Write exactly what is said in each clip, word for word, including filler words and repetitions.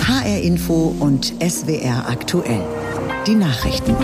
H R Info und S W R aktuell. Die Nachrichten.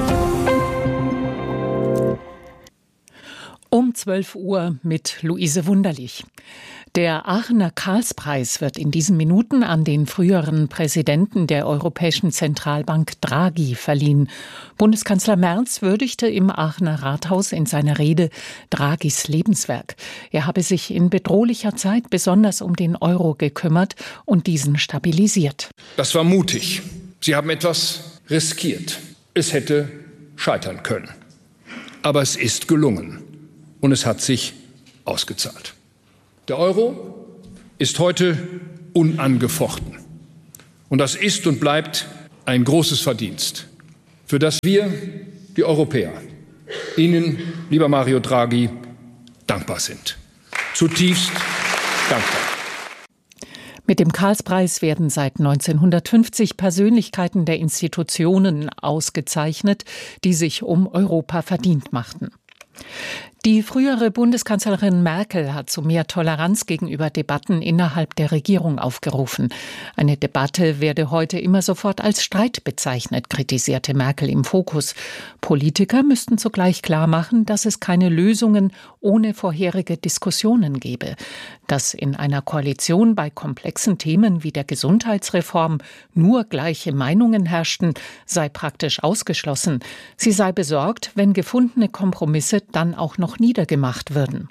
Um zwölf Uhr mit Luise Wunderlich. Der Aachener Karlspreis wird in diesen Minuten an den früheren Präsidenten der Europäischen Zentralbank Draghi verliehen. Bundeskanzler Merz würdigte im Aachener Rathaus in seiner Rede Draghis Lebenswerk. Er habe sich in bedrohlicher Zeit besonders um den Euro gekümmert und diesen stabilisiert. Das war mutig. Sie haben etwas riskiert. Es hätte scheitern können. Aber es ist gelungen. Und es hat sich ausgezahlt. Der Euro ist heute unangefochten. Und das ist und bleibt ein großes Verdienst, für das wir, die Europäer, Ihnen, lieber Mario Draghi, dankbar sind. Zutiefst dankbar. Mit dem Karlspreis werden seit neunzehnhundertfünfzig Persönlichkeiten der Institutionen ausgezeichnet, die sich um Europa verdient machten. Die frühere Bundeskanzlerin Merkel hat zu mehr Toleranz gegenüber Debatten innerhalb der Regierung aufgerufen. Eine Debatte werde heute immer sofort als Streit bezeichnet, kritisierte Merkel im Fokus. Politiker müssten zugleich klarmachen, dass es keine Lösungen ohne vorherige Diskussionen gebe. Dass in einer Koalition bei komplexen Themen wie der Gesundheitsreform nur gleiche Meinungen herrschten, sei praktisch ausgeschlossen. Sie sei besorgt, wenn gefundene Kompromisse dann auch noch niedergemacht würden.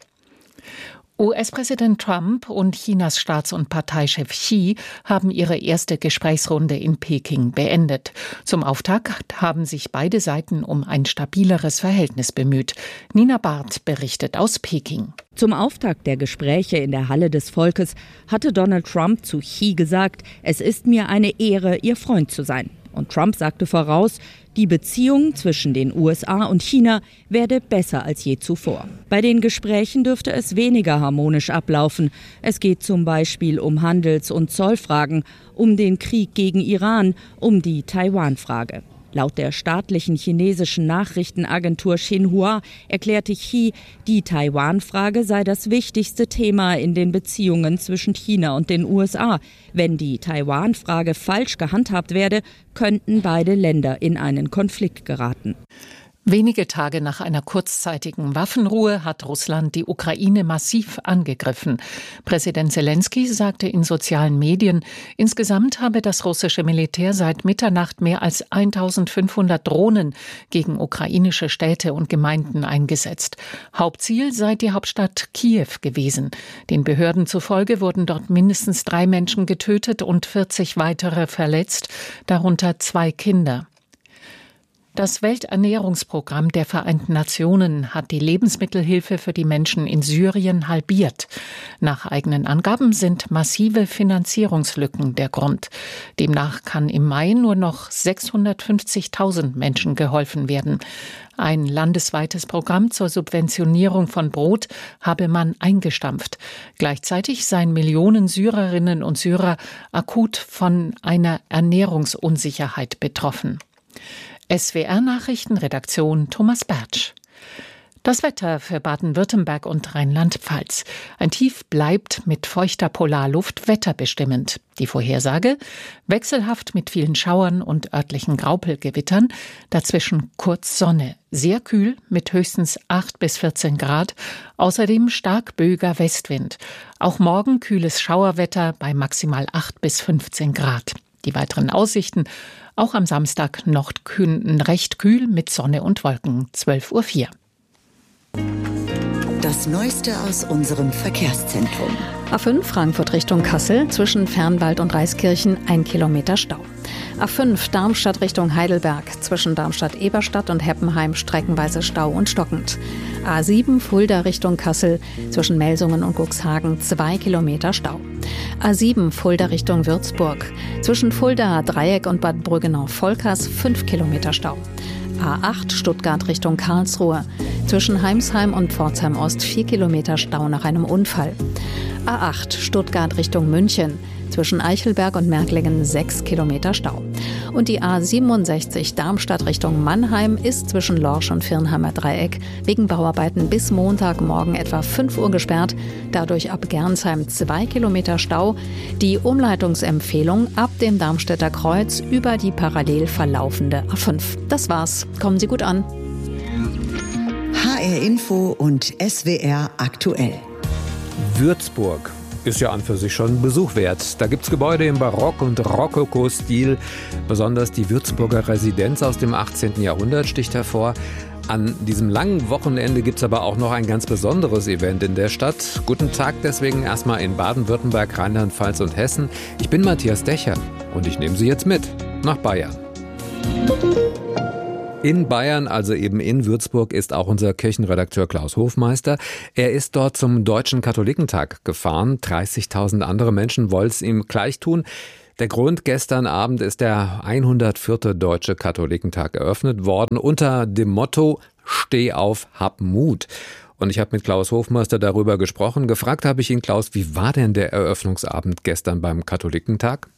U S-Präsident Trump und Chinas Staats- und Parteichef Xi haben ihre erste Gesprächsrunde in Peking beendet. Zum Auftakt haben sich beide Seiten um ein stabileres Verhältnis bemüht. Nina Barth berichtet aus Peking. Zum Auftakt der Gespräche in der Halle des Volkes hatte Donald Trump zu Xi gesagt, es ist mir eine Ehre, Ihr Freund zu sein. Und Trump sagte voraus, die Beziehung zwischen den U S A und China werde besser als je zuvor. Bei den Gesprächen dürfte es weniger harmonisch ablaufen. Es geht zum Beispiel um Handels- und Zollfragen, um den Krieg gegen Iran, um die Taiwan-Frage. Laut der staatlichen chinesischen Nachrichtenagentur Xinhua erklärte Xi, die Taiwan-Frage sei das wichtigste Thema in den Beziehungen zwischen China und den U S A. Wenn die Taiwan-Frage falsch gehandhabt werde, könnten beide Länder in einen Konflikt geraten. Wenige Tage nach einer kurzzeitigen Waffenruhe hat Russland die Ukraine massiv angegriffen. Präsident Selenskyj sagte in sozialen Medien, insgesamt habe das russische Militär seit Mitternacht mehr als eintausendfünfhundert Drohnen gegen ukrainische Städte und Gemeinden eingesetzt. Hauptziel sei die Hauptstadt Kiew gewesen. Den Behörden zufolge wurden dort mindestens drei Menschen getötet und vierzig weitere verletzt, darunter zwei Kinder. Das Welternährungsprogramm der Vereinten Nationen hat die Lebensmittelhilfe für die Menschen in Syrien halbiert. Nach eigenen Angaben sind massive Finanzierungslücken der Grund. Demnach kann im Mai nur noch sechshundertfünfzigtausend Menschen geholfen werden. Ein landesweites Programm zur Subventionierung von Brot habe man eingestampft. Gleichzeitig seien Millionen Syrerinnen und Syrer akut von einer Ernährungsunsicherheit betroffen. S W R-Nachrichten, Redaktion Thomas Bertsch. Das Wetter für Baden-Württemberg und Rheinland-Pfalz. Ein Tief bleibt mit feuchter Polarluft wetterbestimmend. Die Vorhersage: wechselhaft mit vielen Schauern und örtlichen Graupelgewittern, dazwischen kurz Sonne. Sehr kühl mit höchstens acht bis vierzehn Grad, außerdem stark böiger Westwind. Auch morgen kühles Schauerwetter bei maximal acht bis fünfzehn Grad. Die weiteren Aussichten: auch am Samstag noch recht kühl mit Sonne und Wolken. zwölf Uhr vier. Das Neueste aus unserem Verkehrszentrum. A fünf Frankfurt Richtung Kassel, zwischen Fernwald und Reiskirchen ein Kilometer Stau. A fünf Darmstadt Richtung Heidelberg, zwischen Darmstadt-Eberstadt und Heppenheim streckenweise Stau und stockend. A sieben Fulda Richtung Kassel, zwischen Melsungen und Cuxhagen zwei Kilometer Stau. A sieben Fulda Richtung Würzburg, zwischen Fulda Dreieck und Bad Brüggenau-Volkers fünf Kilometer Stau. A acht Stuttgart Richtung Karlsruhe, zwischen Heimsheim und Pforzheim Ost vier Kilometer Stau nach einem Unfall. A acht Stuttgart Richtung München, zwischen Eichelberg und Märklingen sechs Kilometer Stau. Und die A siebenundsechzig Darmstadt Richtung Mannheim ist zwischen Lorsch und Virnheimer Dreieck wegen Bauarbeiten bis Montagmorgen etwa fünf Uhr gesperrt. Dadurch ab Gernsheim zwei Kilometer Stau. Die Umleitungsempfehlung ab dem Darmstädter Kreuz über die parallel verlaufende A fünf. Das war's. Kommen Sie gut an. H R Info und S W R aktuell. Würzburg ist ja an für sich schon Besuch wert. Da gibt's Gebäude im Barock- und Rokoko-Stil. Besonders die Würzburger Residenz aus dem achtzehnten Jahrhundert sticht hervor. An diesem langen Wochenende gibt's aber auch noch ein ganz besonderes Event in der Stadt. Guten Tag deswegen erstmal in Baden-Württemberg, Rheinland-Pfalz und Hessen. Ich bin Matthias Decher und ich nehme Sie jetzt mit nach Bayern. In Bayern, also eben in Würzburg, ist auch unser Kirchenredakteur Klaus Hofmeister. Er ist dort zum Deutschen Katholikentag gefahren. dreißigtausend andere Menschen wollen es ihm gleich tun. Der Grund: gestern Abend ist der hundertvierte Deutsche Katholikentag eröffnet worden unter dem Motto Steh auf, hab Mut. Und ich habe mit Klaus Hofmeister darüber gesprochen. Gefragt habe ich ihn, Klaus, wie war denn der Eröffnungsabend gestern beim Katholikentag?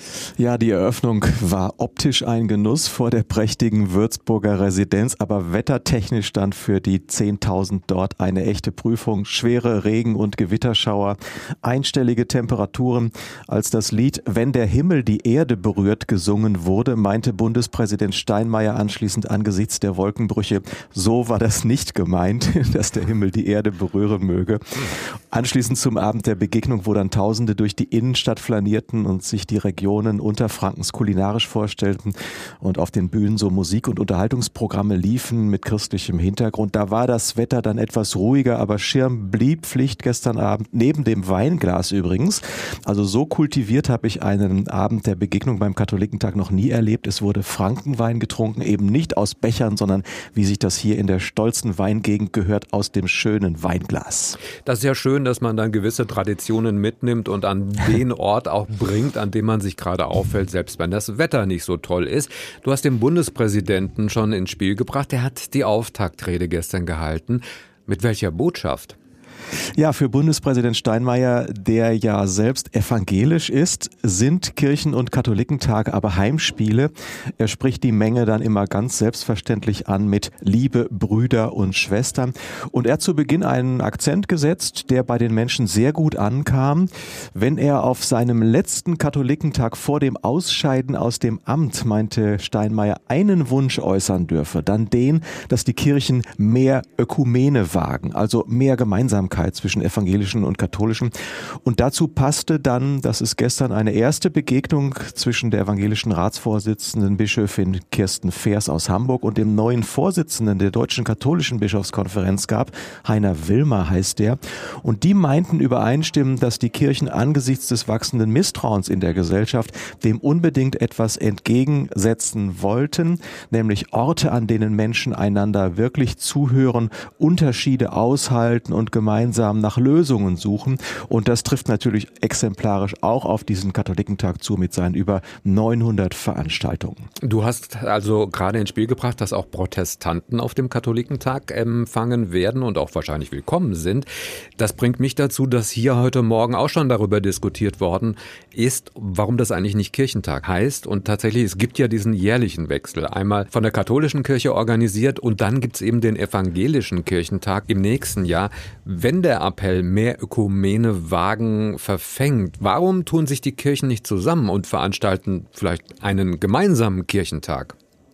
Ja, die Eröffnung war optisch ein Genuss vor der prächtigen Würzburger Residenz, aber wettertechnisch stand für die zehntausend dort eine echte Prüfung. Schwere Regen- und Gewitterschauer, einstellige Temperaturen. Als das Lied »Wenn der Himmel die Erde berührt« gesungen wurde, meinte Bundespräsident Steinmeier anschließend angesichts der Wolkenbrüche, so war das nicht gemeint, dass der Himmel die Erde berühren möge. Anschließend zum Abend der Begegnung, wo dann Tausende durch die Innenstadt flanierten und sich die Regionen Unterfrankens kulinarisch vorstellten und auf den Bühnen so Musik- und Unterhaltungsprogramme liefen mit christlichem Hintergrund. Da war das Wetter dann etwas ruhiger, aber Schirm blieb Pflicht gestern Abend, neben dem Weinglas übrigens. Also so kultiviert habe ich einen Abend der Begegnung beim Katholikentag noch nie erlebt. Es wurde Frankenwein getrunken, eben nicht aus Bechern, sondern wie sich das hier in der stolzen Weingegend gehört, aus dem schönen Weinglas. Das ist ja schön, dass man dann gewisse Traditionen mitnimmt und an den Ort auch bringt, an dem man sich gerade auffällt, selbst wenn das Wetter nicht so toll ist. Du hast den Bundespräsidenten schon ins Spiel gebracht. Der hat die Auftaktrede gestern gehalten. Mit welcher Botschaft? Ja, für Bundespräsident Steinmeier, der ja selbst evangelisch ist, sind Kirchen- und Katholikentage aber Heimspiele. Er spricht die Menge dann immer ganz selbstverständlich an mit Liebe, Brüder und Schwestern. Und er hat zu Beginn einen Akzent gesetzt, der bei den Menschen sehr gut ankam. Wenn er auf seinem letzten Katholikentag vor dem Ausscheiden aus dem Amt, meinte Steinmeier, einen Wunsch äußern dürfe, dann den, dass die Kirchen mehr Ökumene wagen, also mehr Gemeinsamkeit zwischen evangelischen und katholischen. Und dazu passte dann, dass es gestern eine erste Begegnung zwischen der evangelischen Ratsvorsitzenden Bischöfin Kirsten Feers aus Hamburg und dem neuen Vorsitzenden der Deutschen Katholischen Bischofskonferenz gab. Heiner Wilmer heißt der. Und die meinten übereinstimmend, dass die Kirchen angesichts des wachsenden Misstrauens in der Gesellschaft dem unbedingt etwas entgegensetzen wollten, nämlich Orte, an denen Menschen einander wirklich zuhören, Unterschiede aushalten und gemeinsam nach Lösungen suchen. Und das trifft natürlich exemplarisch auch auf diesen Katholikentag zu mit seinen über neunhundert Veranstaltungen. Du hast also gerade ins Spiel gebracht, dass auch Protestanten auf dem Katholikentag empfangen werden und auch wahrscheinlich willkommen sind. Das bringt mich dazu, dass hier heute Morgen auch schon darüber diskutiert worden ist, warum das eigentlich nicht Kirchentag heißt. Und tatsächlich, es gibt ja diesen jährlichen Wechsel. Einmal von der katholischen Kirche organisiert und dann gibt es eben den evangelischen Kirchentag im nächsten Jahr. Wenn der Appell mehr Ökumene wagen verfängt, warum tun sich die Kirchen nicht zusammen und veranstalten vielleicht einen gemeinsamen Kirchentag?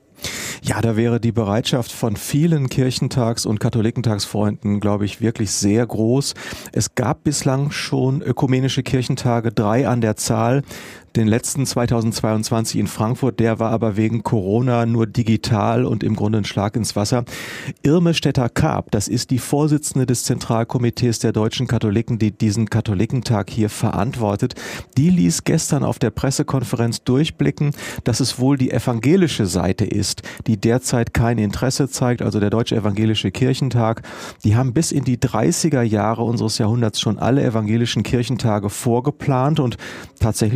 Ja, da wäre die Bereitschaft von vielen Kirchentags- und Katholikentagsfreunden, glaube ich, wirklich sehr groß. Es gab bislang schon ökumenische Kirchentage, drei an der Zahl. Den letzten zweitausendzweiundzwanzig in Frankfurt, der war aber wegen Corona nur digital und im Grunde ein Schlag ins Wasser. Irme Stetter-Karp, das ist die Vorsitzende des Zentralkomitees der deutschen Katholiken, die diesen Katholikentag hier verantwortet. Die ließ gestern auf der Pressekonferenz durchblicken, dass es wohl die evangelische Seite ist, die derzeit kein Interesse zeigt, also der Deutsche Evangelische Kirchentag. Die haben bis in die dreißiger Jahre unseres Jahrhunderts schon alle evangelischen Kirchentage vorgeplant und tatsächlich ist es so,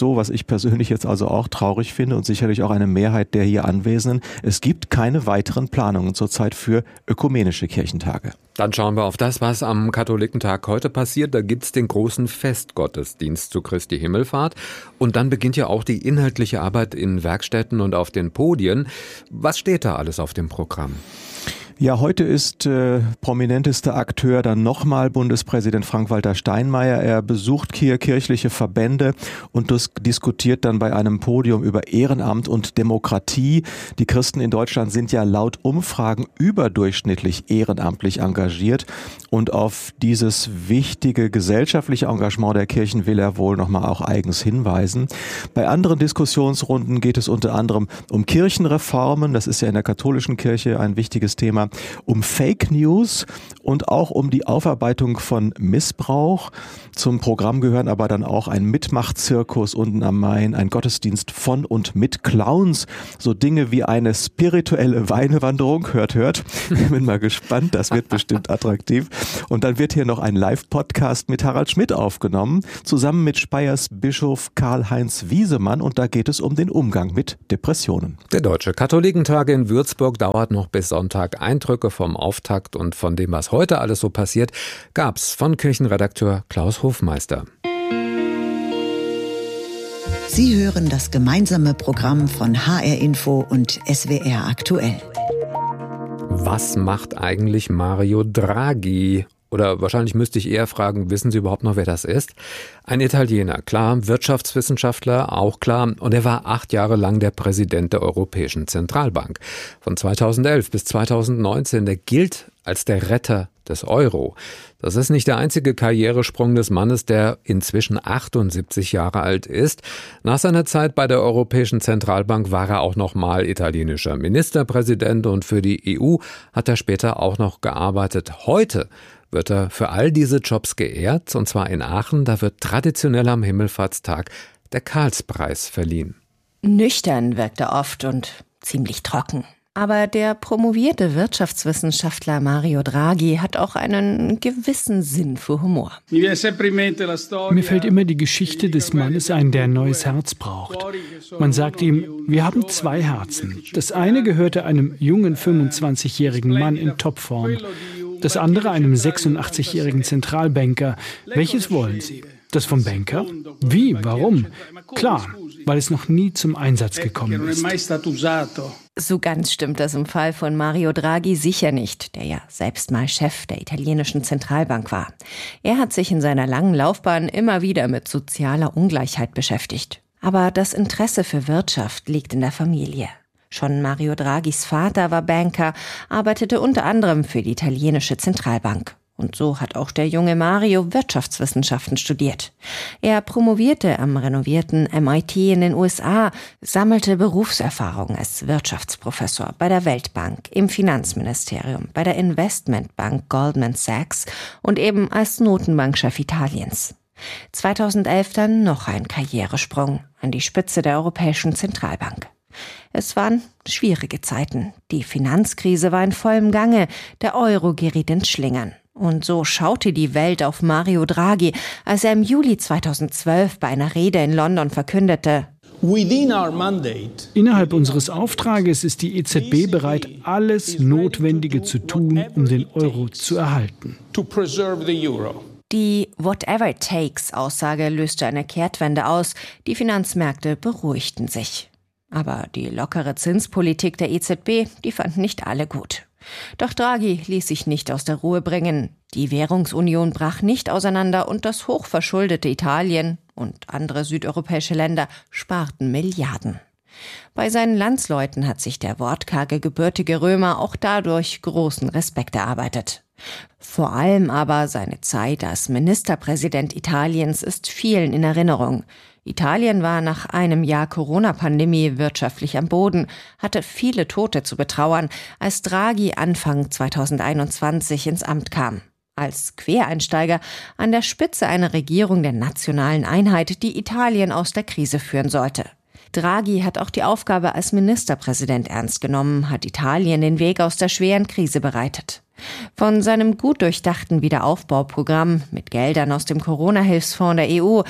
so, was ich persönlich jetzt also auch traurig finde und sicherlich auch eine Mehrheit der hier Anwesenden, es gibt keine weiteren Planungen zurzeit für ökumenische Kirchentage. Dann schauen wir auf das, was am Katholikentag heute passiert. Da gibt's den großen Festgottesdienst zu Christi Himmelfahrt. Und dann beginnt ja auch die inhaltliche Arbeit in Werkstätten und auf den Podien. Was steht da alles auf dem Programm? Ja, heute ist äh, prominentester Akteur dann nochmal Bundespräsident Frank-Walter Steinmeier. Er besucht hier kirchliche Verbände und dis- diskutiert dann bei einem Podium über Ehrenamt und Demokratie. Die Christen in Deutschland sind ja laut Umfragen überdurchschnittlich ehrenamtlich engagiert. Und auf dieses wichtige gesellschaftliche Engagement der Kirchen will er wohl nochmal auch eigens hinweisen. Bei anderen Diskussionsrunden geht es unter anderem um Kirchenreformen. Das ist ja in der katholischen Kirche ein wichtiges Thema. Um Fake News und auch um die Aufarbeitung von Missbrauch. Zum Programm gehören aber dann auch ein Mitmachzirkus unten am Main, ein Gottesdienst von und mit Clowns, so Dinge wie eine spirituelle Weinewanderung. Hört, hört. Ich bin mal gespannt, das wird bestimmt attraktiv. Und dann wird hier noch ein Live-Podcast mit Harald Schmidt aufgenommen, zusammen mit Speyers Bischof Karl-Heinz Wiesemann, und da geht es um den Umgang mit Depressionen. Der Deutsche Katholikentag in Würzburg dauert noch bis Sonntag. Eindrücke vom Auftakt und von dem, was heute alles so passiert, gab's von Kirchenredakteur Klaus Hofmeister. Sie hören das gemeinsame Programm von H R Info und S W R aktuell. Was macht eigentlich Mario Draghi? Oder wahrscheinlich müsste ich eher fragen, wissen Sie überhaupt noch, wer das ist? Ein Italiener, klar, Wirtschaftswissenschaftler, auch klar. Und er war acht Jahre lang der Präsident der Europäischen Zentralbank. Von zweitausendelf bis zweitausendneunzehn. Der gilt als der Retter des Euro. Das ist nicht der einzige Karrieresprung des Mannes, der inzwischen achtundsiebzig Jahre alt ist. Nach seiner Zeit bei der Europäischen Zentralbank war er auch noch mal italienischer Ministerpräsident und für die E U hat er später auch noch gearbeitet. Heute wird er für all diese Jobs geehrt, und zwar in Aachen. Da wird traditionell am Himmelfahrtstag der Karlspreis verliehen. Nüchtern wirkt er oft und ziemlich trocken. Aber der promovierte Wirtschaftswissenschaftler Mario Draghi hat auch einen gewissen Sinn für Humor. Mir fällt immer die Geschichte des Mannes ein, der ein neues Herz braucht. Man sagt ihm, wir haben zwei Herzen. Das eine gehörte einem jungen fünfundzwanzigjährigen Mann in Topform. Das andere einem sechsundachtzigjährigen Zentralbanker. Welches wollen Sie? Das vom Banker? Wie? Warum? Klar, weil es noch nie zum Einsatz gekommen ist. So ganz stimmt das im Fall von Mario Draghi sicher nicht, der ja selbst mal Chef der italienischen Zentralbank war. Er hat sich in seiner langen Laufbahn immer wieder mit sozialer Ungleichheit beschäftigt. Aber das Interesse für Wirtschaft liegt in der Familie. Schon Mario Draghis Vater war Banker, arbeitete unter anderem für die italienische Zentralbank. Und so hat auch der junge Mario Wirtschaftswissenschaften studiert. Er promovierte am renovierten M I T in den U S A, sammelte Berufserfahrung als Wirtschaftsprofessor bei der Weltbank, im Finanzministerium, bei der Investmentbank Goldman Sachs und eben als Notenbankchef Italiens. zweitausendelf dann noch ein Karrieresprung an die Spitze der Europäischen Zentralbank. Es waren schwierige Zeiten. Die Finanzkrise war in vollem Gange, der Euro geriet ins Schlingern. Und so schaute die Welt auf Mario Draghi, als er im Juli zweitausendzwölf bei einer Rede in London verkündete: Innerhalb unseres Auftrages ist die E Z B bereit, alles Notwendige zu tun, um den Euro zu erhalten. Die Whatever-it-takes-Aussage löste eine Kehrtwende aus. Die Finanzmärkte beruhigten sich. Aber die lockere Zinspolitik der E Z B, die fanden nicht alle gut. Doch Draghi ließ sich nicht aus der Ruhe bringen. Die Währungsunion brach nicht auseinander und das hochverschuldete Italien und andere südeuropäische Länder sparten Milliarden. Bei seinen Landsleuten hat sich der wortkarge gebürtige Römer auch dadurch großen Respekt erarbeitet. Vor allem aber seine Zeit als Ministerpräsident Italiens ist vielen in Erinnerung. Italien war nach einem Jahr Corona-Pandemie wirtschaftlich am Boden, hatte viele Tote zu betrauern, als Draghi Anfang zweitausendeinundzwanzig ins Amt kam. Als Quereinsteiger an der Spitze einer Regierung der nationalen Einheit, die Italien aus der Krise führen sollte. Draghi hat auch die Aufgabe als Ministerpräsident ernst genommen, hat Italien den Weg aus der schweren Krise bereitet. Von seinem gut durchdachten Wiederaufbauprogramm mit Geldern aus dem Corona-Hilfsfonds der E U,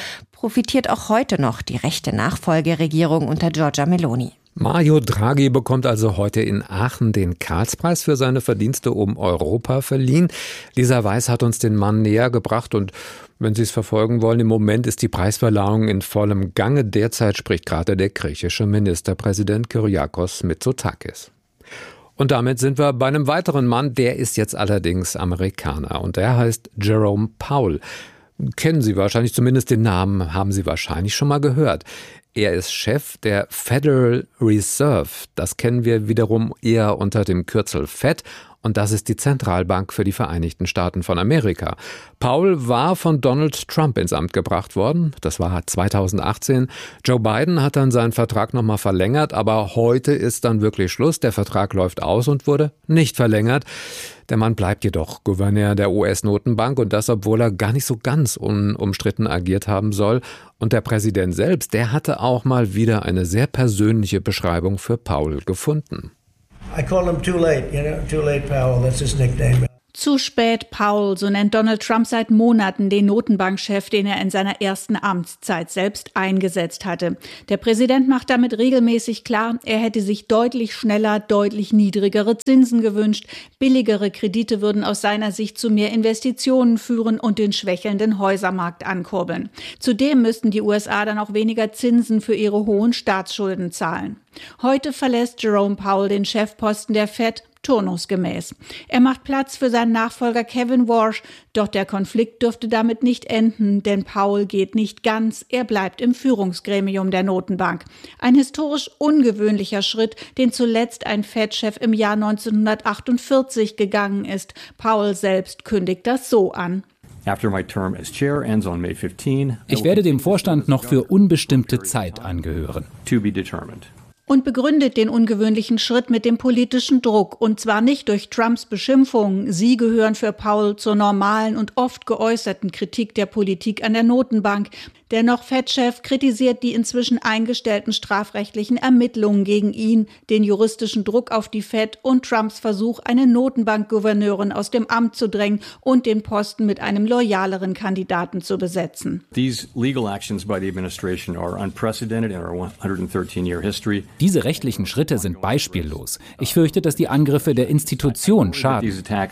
profitiert auch heute noch die rechte Nachfolgeregierung unter Giorgia Meloni. Mario Draghi bekommt also heute in Aachen den Karlspreis für seine Verdienste um Europa verliehen. Lisa Weiß hat uns den Mann näher gebracht und wenn Sie es verfolgen wollen, im Moment ist die Preisverleihung in vollem Gange. Derzeit spricht gerade der griechische Ministerpräsident Kyriakos Mitsotakis. Und damit sind wir bei einem weiteren Mann, der ist jetzt allerdings Amerikaner und der heißt Jerome Powell. Kennen Sie wahrscheinlich, zumindest den Namen haben Sie wahrscheinlich schon mal gehört. Er ist Chef der Federal Reserve. Das kennen wir wiederum eher unter dem Kürzel Fed. Und das ist die Zentralbank für die Vereinigten Staaten von Amerika. Powell war von Donald Trump ins Amt gebracht worden. Das war zweitausendachtzehn. Joe Biden hat dann seinen Vertrag nochmal verlängert. Aber heute ist dann wirklich Schluss. Der Vertrag läuft aus und wurde nicht verlängert. Der Mann bleibt jedoch Gouverneur der U S-Notenbank und das, obwohl er gar nicht so ganz unumstritten agiert haben soll. Und der Präsident selbst, der hatte auch mal wieder eine sehr persönliche Beschreibung für Powell gefunden. I call him too late, you know, too late Powell, that's his nickname. Zu spät Powell, so nennt Donald Trump seit Monaten den Notenbankchef, den er in seiner ersten Amtszeit selbst eingesetzt hatte. Der Präsident macht damit regelmäßig klar, er hätte sich deutlich schneller, deutlich niedrigere Zinsen gewünscht. Billigere Kredite würden aus seiner Sicht zu mehr Investitionen führen und den schwächelnden Häusermarkt ankurbeln. Zudem müssten die U S A dann auch weniger Zinsen für ihre hohen Staatsschulden zahlen. Heute verlässt Jerome Powell den Chefposten der Fed turnusgemäß. Er macht Platz für seinen Nachfolger Kevin Warsh, doch der Konflikt dürfte damit nicht enden, denn Powell geht nicht ganz, er bleibt im Führungsgremium der Notenbank. Ein historisch ungewöhnlicher Schritt, den zuletzt ein Fed-Chef im Jahr neunzehnhundertachtundvierzig gegangen ist. Powell selbst kündigt das so an. Ich werde dem Vorstand noch für unbestimmte Zeit angehören. Und begründet den ungewöhnlichen Schritt mit dem politischen Druck. Und zwar nicht durch Trumps Beschimpfungen. Sie gehören für Powell zur normalen und oft geäußerten Kritik der Politik an der Notenbank. Der noch Fed-Chef kritisiert die inzwischen eingestellten strafrechtlichen Ermittlungen gegen ihn, den juristischen Druck auf die Fed und Trumps Versuch, eine Notenbankgouverneurin aus dem Amt zu drängen und den Posten mit einem loyaleren Kandidaten zu besetzen. Diese rechtlichen Schritte sind beispiellos. Ich fürchte, dass die Angriffe der Institution schaden.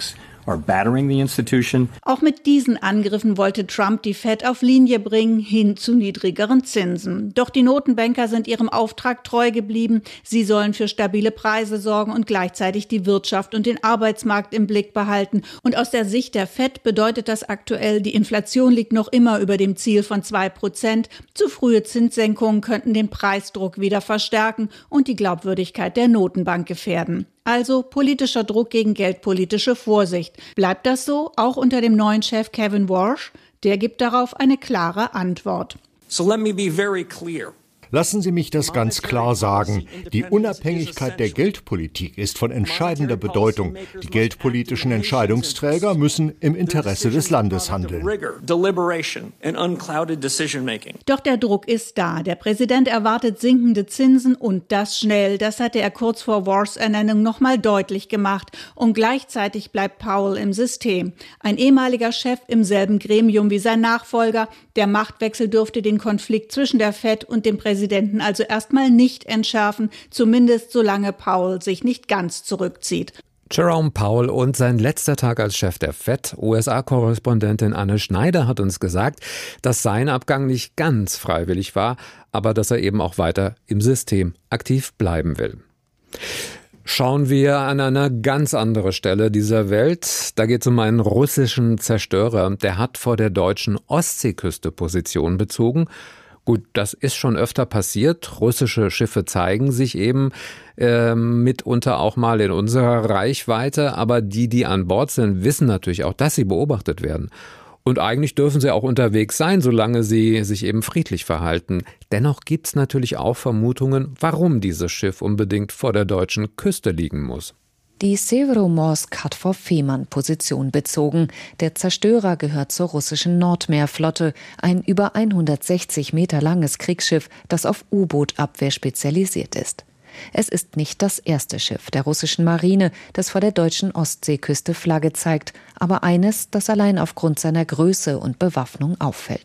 Auch mit diesen Angriffen wollte Trump die Fed auf Linie bringen, hin zu niedrigeren Zinsen. Doch die Notenbanker sind ihrem Auftrag treu geblieben. Sie sollen für stabile Preise sorgen und gleichzeitig die Wirtschaft und den Arbeitsmarkt im Blick behalten. Und aus der Sicht der Fed bedeutet das aktuell, die Inflation liegt noch immer über dem Ziel von zwei Prozent. Zu frühe Zinssenkungen könnten den Preisdruck wieder verstärken und die Glaubwürdigkeit der Notenbank gefährden. Also politischer Druck gegen geldpolitische Vorsicht. Bleibt das so, auch unter dem neuen Chef Kevin Warsh? Der gibt darauf eine klare Antwort. So let me be very clear. Lassen Sie mich das ganz klar sagen. Die Unabhängigkeit der Geldpolitik ist von entscheidender Bedeutung. Die geldpolitischen Entscheidungsträger müssen im Interesse des Landes handeln. Doch der Druck ist da. Der Präsident erwartet sinkende Zinsen und das schnell. Das hatte er kurz vor Warshs Ernennung noch mal deutlich gemacht. Und gleichzeitig bleibt Powell im System. Ein ehemaliger Chef im selben Gremium wie sein Nachfolger. Der Machtwechsel dürfte den Konflikt zwischen der Fed und dem Präsidenten also erstmal nicht entschärfen, zumindest solange Powell sich nicht ganz zurückzieht. Jerome Powell und sein letzter Tag als Chef der Fed. U S A-Korrespondentin Anne Schneider hat uns gesagt, dass sein Abgang nicht ganz freiwillig war, aber dass er eben auch weiter im System aktiv bleiben will. Schauen wir an eine ganz andere Stelle dieser Welt. Da geht es um einen russischen Zerstörer. Der hat vor der deutschen Ostseeküste Position bezogen. Gut, das ist schon öfter passiert. Russische Schiffe zeigen sich eben äh, mitunter auch mal in unserer Reichweite. Aber die, die an Bord sind, wissen natürlich auch, dass sie beobachtet werden. Und eigentlich dürfen sie auch unterwegs sein, solange sie sich eben friedlich verhalten. Dennoch gibt es natürlich auch Vermutungen, warum dieses Schiff unbedingt vor der deutschen Küste liegen muss. Die Severomorsk hat vor Fehmarn Position bezogen. Der Zerstörer gehört zur russischen Nordmeerflotte, ein über hundertsechzig Meter langes Kriegsschiff, das auf U-Boot-Abwehr spezialisiert ist. Es ist nicht das erste Schiff der russischen Marine, das vor der deutschen Ostseeküste Flagge zeigt, aber eines, das allein aufgrund seiner Größe und Bewaffnung auffällt.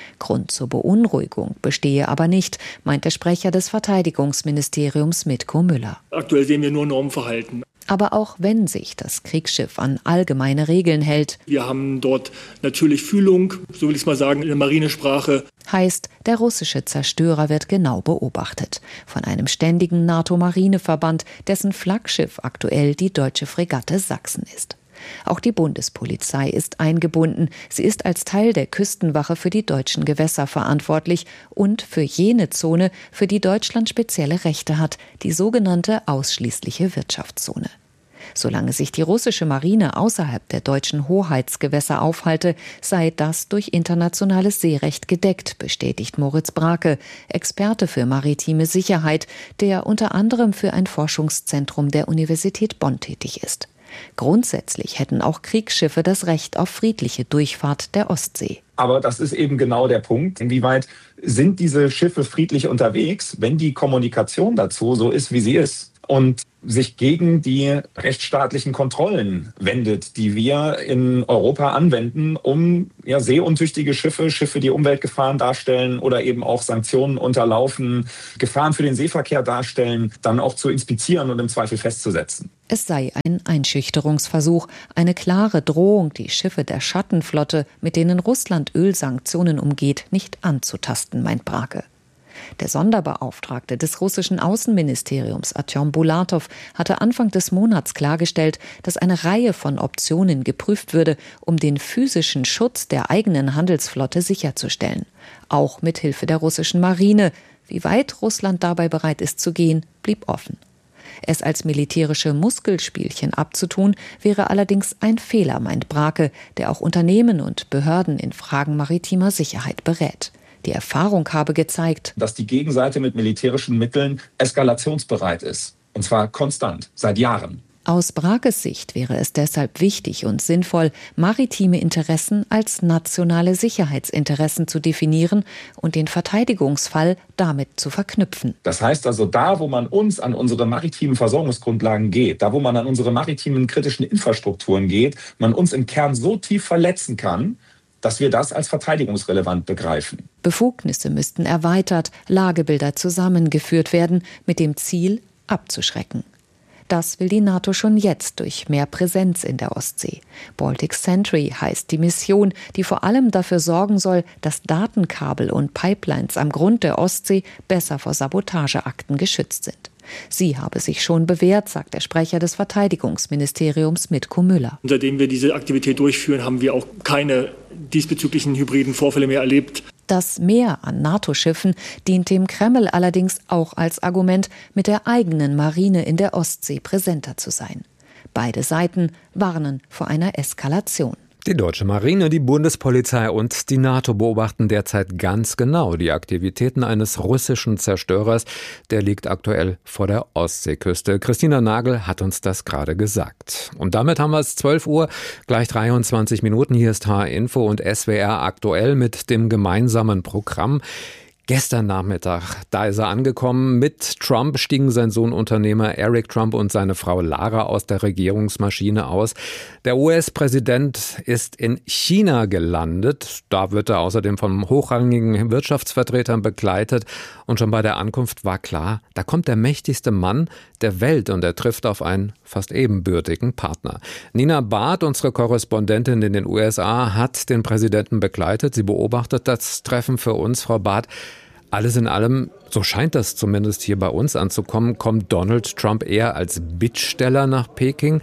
Grund zur Beunruhigung bestehe aber nicht, meint der Sprecher des Verteidigungsministeriums Mitko Müller. Aktuell sehen wir nur Normverhalten. Aber auch wenn sich das Kriegsschiff an allgemeine Regeln hält. Wir haben dort natürlich Fühlung, so will ich es mal sagen, in der Marinesprache. Heißt, der russische Zerstörer wird genau beobachtet. Von einem ständigen NATO-Marineverband, dessen Flaggschiff aktuell die deutsche Fregatte Sachsen ist. Auch die Bundespolizei ist eingebunden. Sie ist als Teil der Küstenwache für die deutschen Gewässer verantwortlich und für jene Zone, für die Deutschland spezielle Rechte hat, die sogenannte ausschließliche Wirtschaftszone. Solange sich die russische Marine außerhalb der deutschen Hoheitsgewässer aufhalte, sei das durch internationales Seerecht gedeckt, bestätigt Moritz Brake, Experte für maritime Sicherheit, der unter anderem für ein Forschungszentrum der Universität Bonn tätig ist. Grundsätzlich hätten auch Kriegsschiffe das Recht auf friedliche Durchfahrt der Ostsee. Aber das ist eben genau der Punkt. Inwieweit sind diese Schiffe friedlich unterwegs, wenn die Kommunikation dazu so ist, wie sie ist? Und sich gegen die rechtsstaatlichen Kontrollen wendet, die wir in Europa anwenden, um ja, seeuntüchtige Schiffe, Schiffe, die Umweltgefahren darstellen oder eben auch Sanktionen unterlaufen, Gefahren für den Seeverkehr darstellen, dann auch zu inspizieren und im Zweifel festzusetzen. Es sei ein Einschüchterungsversuch, eine klare Drohung, die Schiffe der Schattenflotte, mit denen Russland Ölsanktionen umgeht, nicht anzutasten, meint Brake. Der Sonderbeauftragte des russischen Außenministeriums, Artyom Bulatow, hatte Anfang des Monats klargestellt, dass eine Reihe von Optionen geprüft würde, um den physischen Schutz der eigenen Handelsflotte sicherzustellen. Auch mit Hilfe der russischen Marine. Wie weit Russland dabei bereit ist zu gehen, blieb offen. Es als militärische Muskelspielchen abzutun, wäre allerdings ein Fehler, meint Brake, der auch Unternehmen und Behörden in Fragen maritimer Sicherheit berät. Die Erfahrung habe gezeigt, dass die Gegenseite mit militärischen Mitteln eskalationsbereit ist. Und zwar konstant, seit Jahren. Aus Brakes Sicht wäre es deshalb wichtig und sinnvoll, maritime Interessen als nationale Sicherheitsinteressen zu definieren und den Verteidigungsfall damit zu verknüpfen. Das heißt also, da wo man uns an unsere maritimen Versorgungsgrundlagen geht, da wo man an unsere maritimen kritischen Infrastrukturen geht, man uns im Kern so tief verletzen kann, dass wir das als verteidigungsrelevant begreifen. Befugnisse müssten erweitert, Lagebilder zusammengeführt werden, mit dem Ziel, abzuschrecken. Das will die NATO schon jetzt durch mehr Präsenz in der Ostsee. Baltic Sentry heißt die Mission, die vor allem dafür sorgen soll, dass Datenkabel und Pipelines am Grund der Ostsee besser vor Sabotageakten geschützt sind. Sie habe sich schon bewährt, sagt der Sprecher des Verteidigungsministeriums Mitko Müller. Seitdem wir diese Aktivität durchführen, haben wir auch keine diesbezüglichen hybriden Vorfälle mehr erlebt. Das Mehr an NATO-Schiffen dient dem Kreml allerdings auch als Argument, mit der eigenen Marine in der Ostsee präsenter zu sein. Beide Seiten warnen vor einer Eskalation. Die deutsche Marine, die Bundespolizei und die NATO beobachten derzeit ganz genau die Aktivitäten eines russischen Zerstörers. Der liegt aktuell vor der Ostseeküste. Christina Nagel hat uns das gerade gesagt. Und damit haben wir es zwölf Uhr, gleich dreiundzwanzig Minuten. Hier ist H R Info und S W R aktuell mit dem gemeinsamen Programm. Gestern Nachmittag, da ist er angekommen. Mit Trump stiegen sein Sohn Unternehmer Eric Trump und seine Frau Lara aus der Regierungsmaschine aus. Der U S-Präsident ist in China gelandet. Da wird er außerdem von hochrangigen Wirtschaftsvertretern begleitet. Und schon bei der Ankunft war klar, da kommt der mächtigste Mann der Welt und er trifft auf einen fast ebenbürtigen Partner. Nina Barth, unsere Korrespondentin in den U S A, hat den Präsidenten begleitet. Sie beobachtet das Treffen für uns, Frau Barth. Alles in allem, so scheint das zumindest hier bei uns anzukommen, kommt Donald Trump eher als Bittsteller nach Peking.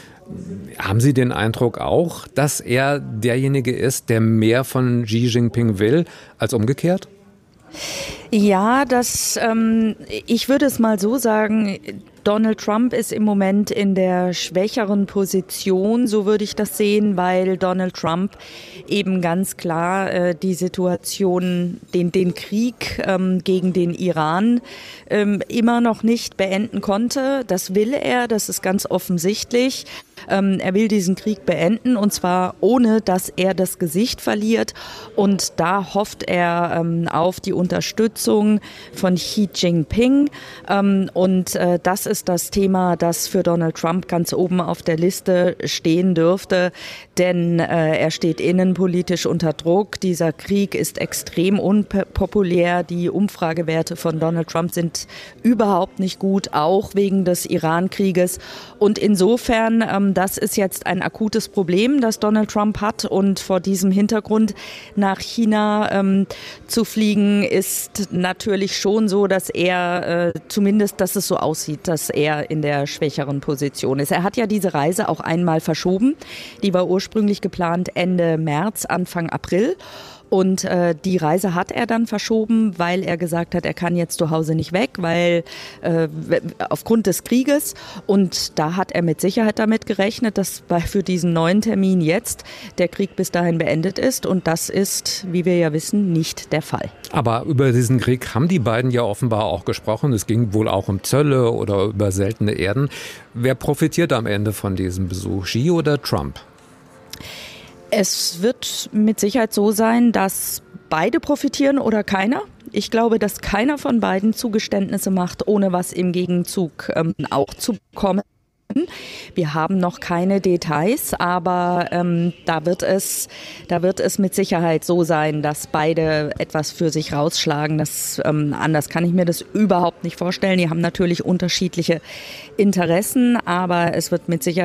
Haben Sie den Eindruck auch, dass er derjenige ist, der mehr von Xi Jinping will, als umgekehrt? Ja, das, ähm, ich würde es mal so sagen, Donald Trump ist im Moment in der schwächeren Position, so würde ich das sehen, weil Donald Trump eben ganz klar äh, die Situation, den, den Krieg ähm, gegen den Iran ähm, immer noch nicht beenden konnte. Das will er, das ist ganz offensichtlich. Ähm, er will diesen Krieg beenden und zwar ohne, dass er das Gesicht verliert und da hofft er ähm, auf die Unterstützung Unterstützung von Xi Jinping. Ähm, und äh, das ist das Thema, das für Donald Trump ganz oben auf der Liste stehen dürfte, denn äh, er steht innenpolitisch unter Druck. Dieser Krieg ist extrem unpopulär. Die Umfragewerte von Donald Trump sind überhaupt nicht gut, auch wegen des Iran-Krieges. Und insofern, ähm, das ist jetzt ein akutes Problem, das Donald Trump hat. Und vor diesem Hintergrund nach China ähm, zu fliegen, ist natürlich schon so, dass er äh, zumindest, dass es so aussieht, dass er in der schwächeren Position ist. Er hat ja diese Reise auch einmal verschoben. Die war ursprünglich geplant Ende März, Anfang April. Und äh, die Reise hat er dann verschoben, weil er gesagt hat, er kann jetzt zu Hause nicht weg, weil äh, aufgrund des Krieges. Und da hat er mit Sicherheit damit gerechnet, dass bei, für diesen neuen Termin jetzt der Krieg bis dahin beendet ist. Und das ist, wie wir ja wissen, nicht der Fall. Aber über diesen Krieg haben die beiden ja offenbar auch gesprochen. Es ging wohl auch um Zölle oder über seltene Erden. Wer profitiert am Ende von diesem Besuch, Xi oder Trump? Es wird mit Sicherheit so sein, dass beide profitieren oder keiner. Ich glaube, dass keiner von beiden Zugeständnisse macht, ohne was im Gegenzug ähm, auch zu bekommen. Wir haben noch keine Details, aber ähm, da wird es, da wird es mit Sicherheit so sein, dass beide etwas für sich rausschlagen. Das, ähm, anders kann ich mir das überhaupt nicht vorstellen. Die haben natürlich unterschiedliche Interessen, aber es wird mit Sicherheit